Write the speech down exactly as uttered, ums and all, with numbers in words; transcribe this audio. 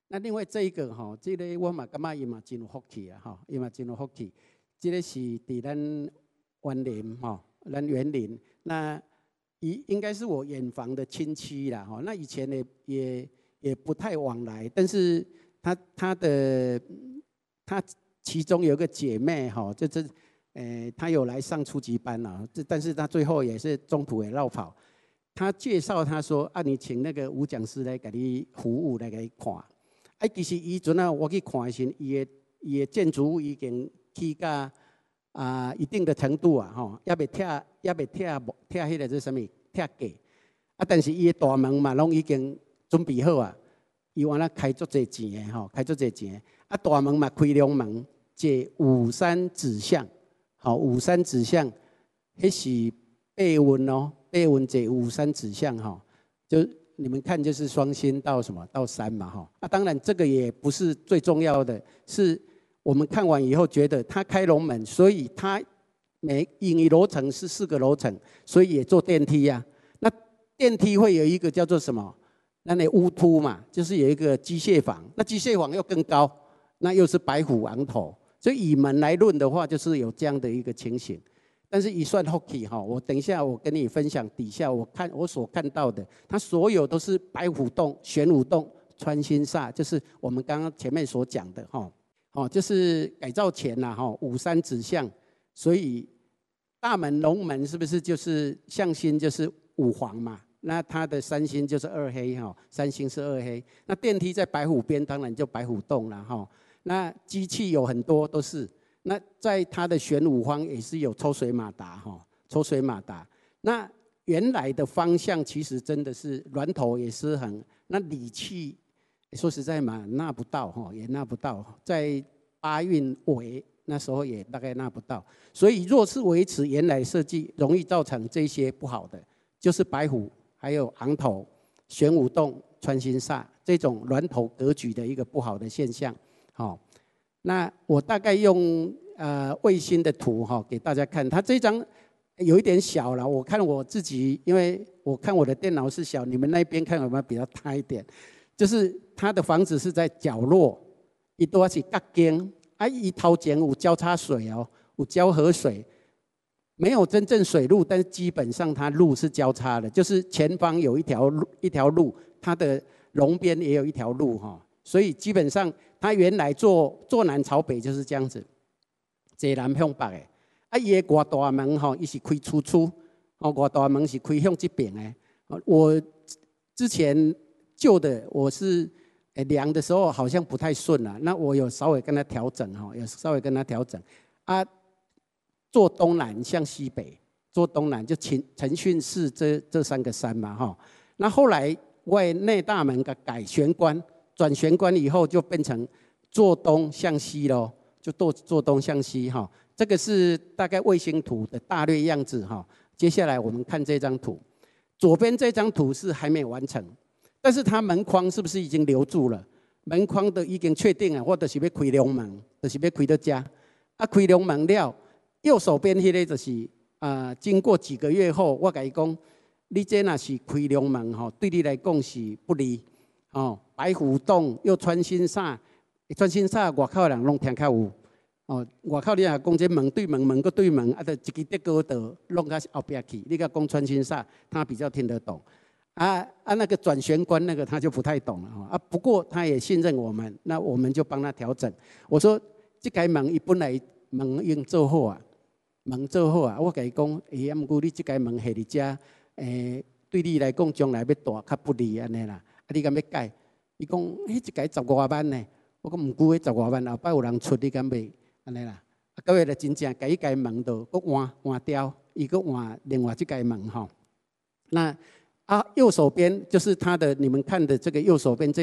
那另外这一个哈，这个我嘛感觉伊嘛真有福气啊哈，伊嘛真有福气。这个是伫咱园林哈，咱园林那伊应该是我远房的亲戚啦哈。那以前呢也也不太往来，但是他他的他其中有一个姐妹哈，就是呃她有来上初级班啦，这但是她最后也是中途也绕跑。他介绍他说啊，你请那个吴讲师来给你服务来给你看。啊，其实以前啊，我去看的时候，伊的伊的建筑物已经起到啊一定的程度啊，吼，也未拆，也未拆木，拆迄个是什么？拆架。啊，但是伊的大门嘛，拢已经准备好啊。伊原来开足侪钱的吼，开足侪钱的。啊，大门嘛开两门，这五山指向，好，五山指向，迄是八运哦，八运这五山指向哈，就。你们看，就是双星到什么到山嘛，哈啊，当然这个也不是最重要的，是我们看完以后觉得它开龙门，所以它每因为楼层是四个楼层，所以也做电梯呀、啊。那电梯会有一个叫做什么？那那屋突嘛，就是有一个机械房，那机械房又更高，那又是白虎昂头，所以以门来论的话，就是有这样的一个情形。但是一算 hockey 哈，我等一下我跟你分享底下我看我所看到的，它所有都是白虎洞、玄武洞、穿心煞，就是我们刚刚前面所讲的哈，哦，就是改造前呐哈，五山指向，所以大门龙门是不是就是向心就是五黄嘛？那它的三星就是二黑哈，三星是二黑，那电梯在白虎边，当然就白虎洞了哈。那机器有很多都是。那在它的玄武方也是有抽水马达哈，抽水马达。那原来的方向其实真的是峦头也是很，那理气说实在嘛纳不到哈，也纳不到。在八运尾那时候也大概纳不到，所以若是维持原来设计，容易造成这些不好的，就是白虎还有昂头、玄武洞、穿心煞这种峦头格局的一个不好的现象，好。那我大概用呃卫星的图哈给大家看，它这张有一点小了。我看我自己，因为我看我的电脑是小，你们那边看有没有比较大一点？就是它的房子是在角落，一多是隔间，啊，一头前有交叉水哦，有交河水，没有真正水路，但是基本上它路是交叉的，就是前方有一条路，一条路，它的龙边也有一条路哈。所以基本上，它原来坐坐南朝北就是这样子，坐南向北的。啊，伊的外大门吼，伊是开出出，哦，外大门是开向这边的。我之前旧的我是量的时候好像不太顺啊，那我有稍微跟他调整哈，有稍微跟他调整。啊，坐东南向西北，坐东南就陈陈训寺这这三个山嘛哈。那后来我内大门给改玄关。转玄关以后就变成坐东向西咯，就坐坐东向西哈。这个是大概卫星图的大略样子哈。接下来我们看这张图，左边这张图是还没完成，但是它门框是不是已经留住了？门框都已经确定了，或者是要开龙门，就是要开到家。啊，开龙门了，右手边迄个就是啊、呃，经过几个月后，我跟你讲，你这若是开龙门吼，对你来讲是不利。哦，白虎洞又穿心煞，穿心煞外口的人拢听较有。哦，外口你若讲这门对门，门个对门，啊，就一支竹篙刀弄到后边去。你甲讲穿心煞，他比较听得懂。啊啊，那个转玄关那个他就不太懂了啊。不过他也信任我们，那我们就帮他调整。我说这个门伊本来门用做好啊，门做好啊。我甲伊讲，诶，毋过你这个门下伫遮，诶，对你来讲将来要大较不利安尼啦。啊，你敢要改？伊讲，迄一改十五万呢。我讲毋过，迄十五万后摆有人出，你敢袂安尼啦？啊，到尾就真正改一改门都搁换换掉，伊搁换另外一改门吼。那啊，右手边就是他的，你们看的这个右手边这。